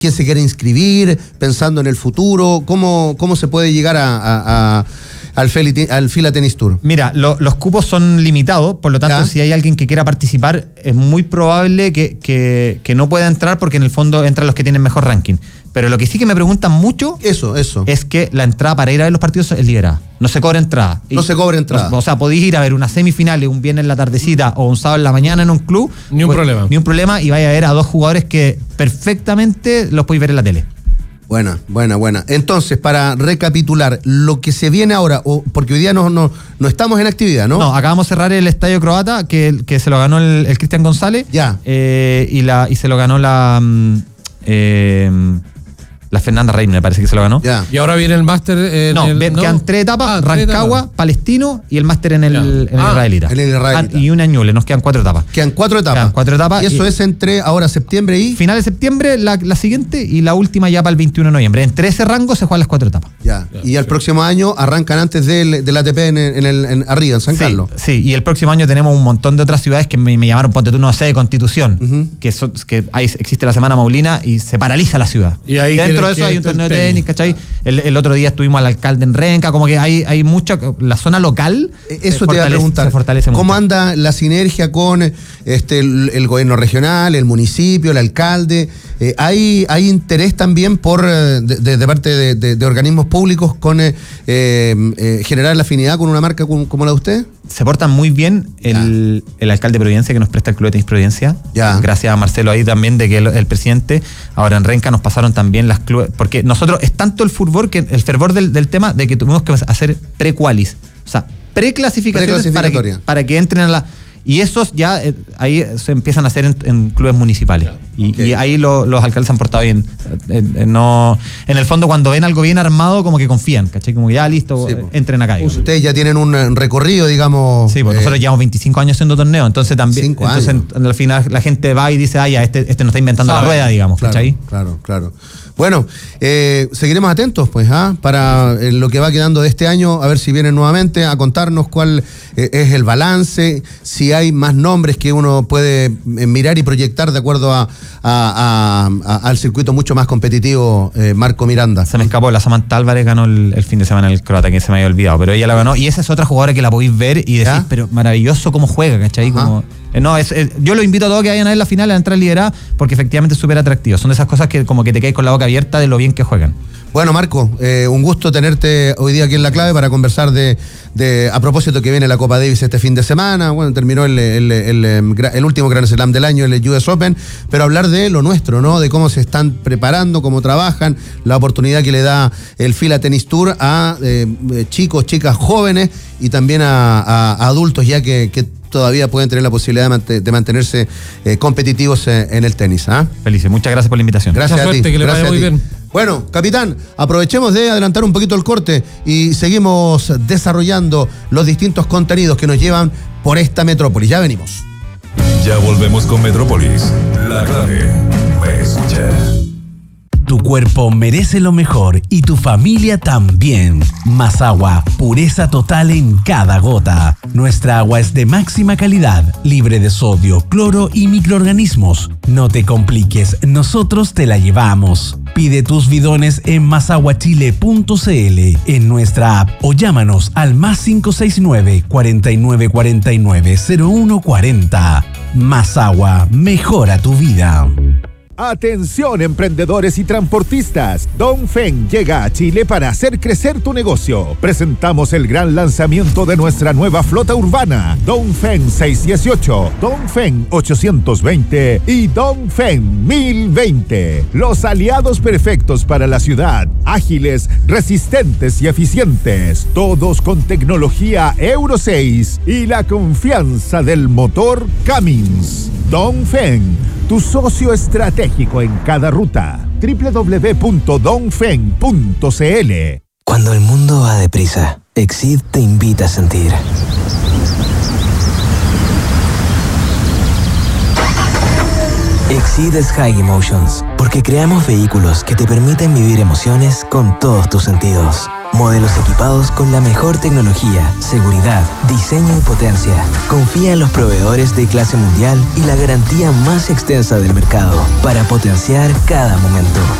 quién se quiere inscribir, pensando en el futuro, cómo se puede llegar al Fila Tennis Tour. Mira, los cupos son limitados, por lo tanto, si hay alguien que quiera participar, es muy probable que no pueda entrar, porque en el fondo entran los que tienen mejor ranking. Pero lo que sí que me preguntan mucho es que la entrada para ir a ver los partidos es liberada. No se cobra entrada. No se cobra entrada. O sea, podéis ir a ver una semifinal un viernes en la tardecita o un sábado en la mañana en un club. Ni un problema. Ni un problema, y vais a ver a dos jugadores que perfectamente los podéis ver en la tele. Buena. Entonces, para recapitular, lo que se viene ahora, porque hoy día no estamos en actividad, ¿no? No, acabamos de cerrar el Estadio Croata, que se lo ganó el Cristian González. Ya. Y se lo ganó la Fernanda Reina, me parece que se lo ganó. Ya. Y ahora viene el máster. Quedan 3 etapas: Rancagua, Palestino y el máster en el israelita. En el israelita. Y una Ñuble, nos quedan 4 etapas. Quedan 4 etapas. Y eso es entre ahora septiembre y. Final de septiembre, la siguiente, y la última ya para el 21 de noviembre. Entre ese rango se juegan las 4 etapas. Ya. Y el próximo año arrancan antes del ATP arriba, en San Carlos. Sí, y el próximo año tenemos un montón de otras ciudades que me llamaron, ponte tú, no sé, de Constitución, que existe la Semana Maulina y se paraliza la ciudad. Y ahí dentro de eso hay un torneo de tenis, ¿cachai? El otro día estuvimos al alcalde en Renca, como que hay mucha. La zona local. Eso te iba a preguntar. Se fortalece ¿Cómo mucho. anda la sinergia con el gobierno regional, el municipio, el alcalde? ¿Hay interés también por de parte de organismos públicos con generar la afinidad con una marca como la de usted? Se portan muy bien el alcalde de Providencia, que nos presta el Club de Tenis Providencia. Ya. Gracias a Marcelo ahí también, de que el presidente. Ahora en Renca nos pasaron también las clubes, porque nosotros es tanto el fervor del tema de que tuvimos que hacer pre-qualis, o sea, preclasificaciones para que entren a la. Y esos ya ahí se empiezan a hacer en clubes municipales. Y ahí los alcaldes se han portado bien. En el fondo, cuando ven algo bien armado, como que confían, ¿cachai? Como ya listo, entren acá. Ustedes ya tienen un recorrido, digamos. Sí, porque nosotros llevamos 25 años haciendo torneo, entonces también. Al final la gente va y dice, ya, este no está inventando la rueda, digamos, ¿cachai? Claro. Bueno, seguiremos atentos, pues, para lo que va quedando de este año, a ver si vienen nuevamente a contarnos cuál es el balance, si hay más nombres que uno puede mirar y proyectar de acuerdo al circuito mucho más competitivo, Marco Miranda. Se me escapó, la Samantha Álvarez ganó el fin de semana en el Croata, que se me había olvidado, pero ella la ganó, y esa es otra jugadora que la podéis ver y decís, pero maravilloso cómo juega, ¿cachai? Como, yo lo invito a todos que vayan a ver la final, a entrar liderada, porque efectivamente es súper atractivo. Son de esas cosas que como que te quedas con la boca abierta de lo bien que juegan. Bueno, Marco, un gusto tenerte hoy día aquí en La Clave para conversar a propósito que viene la Copa Davis este fin de semana. Bueno, terminó el último Grand Slam del año, el US Open, pero hablar de lo nuestro, ¿no? De cómo se están preparando, cómo trabajan, la oportunidad que le da el Fila Tennis Tour a chicos, chicas jóvenes y también a adultos ya que todavía pueden tener la posibilidad de mantenerse competitivos en el tenis. Felices, muchas gracias por la invitación. Gracias a ti. Que le vaya muy bien. Bueno, capitán, aprovechemos de adelantar un poquito el corte y seguimos desarrollando los distintos contenidos que nos llevan por esta metrópolis. Ya venimos. Ya volvemos con Metrópolis. La Clave. Me escucha. Tu cuerpo merece lo mejor y tu familia también. Más agua, pureza total en cada gota. Nuestra agua es de máxima calidad, libre de sodio, cloro y microorganismos. No te compliques, nosotros te la llevamos. Pide tus bidones en masaguachile.cl, en nuestra app, o llámanos al +569 4949 0140. Más agua, mejora tu vida. Atención, emprendedores y transportistas. Dongfeng llega a Chile para hacer crecer tu negocio. Presentamos el gran lanzamiento de nuestra nueva flota urbana, Dongfeng 618, Dongfeng 820 y Dongfeng 1020. Los aliados perfectos para la ciudad, ágiles, resistentes y eficientes, todos con tecnología Euro 6 y la confianza del motor Cummins. Dongfeng, tu socio estratégico en cada ruta. www.dongfeng.cl. Cuando el mundo va deprisa, Exceed te invita a sentir. Exceed es High Emotions, porque creamos vehículos que te permiten vivir emociones con todos tus sentidos. Modelos equipados con la mejor tecnología, seguridad, diseño y potencia. Confía en los proveedores de clase mundial y la garantía más extensa del mercado para potenciar cada momento.